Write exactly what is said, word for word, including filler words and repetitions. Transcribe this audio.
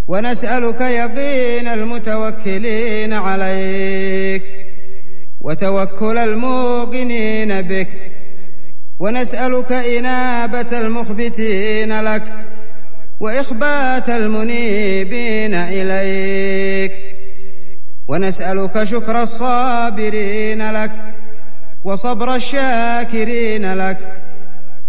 ونسألك يقين المتوكلين عليك وتوكل الموقنين بك، ونسألك إنابة المخبتين لك وإخبات المنيبين إليك، ونسألك شكر الصابرين لك وصبر الشاكرين لك